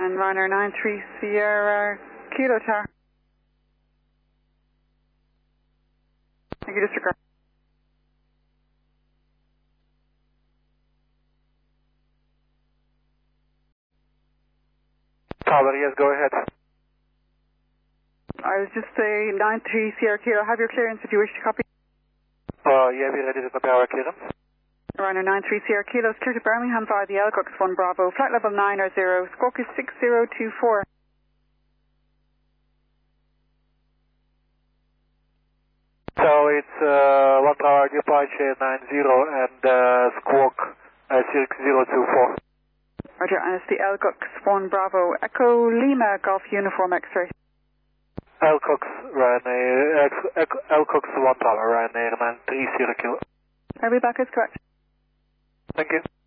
And Ryanair 93 Sierra Kilo Tower. Thank you, disregard. Tower, yes, go ahead. I was just saying 93 Sierra Kilo, have your clearance if you wish to copy. Yeah, we're ready to copy our clearance. Ryanair 93 Sierra Kilo is clear to Birmingham via the Elcox 1 Bravo, flight level 9 or 0, squawk is 6024. So it's 1 Bravo departure 90 and squawk 6024. Roger, and it's the Elcox 1 Bravo, Echo Lima Golf Uniform X-ray. Elcox, Ryanair, Elcox 1 Bravo, Ryanair 93 Sierra Kilo. I'll be back as correct. Thank you.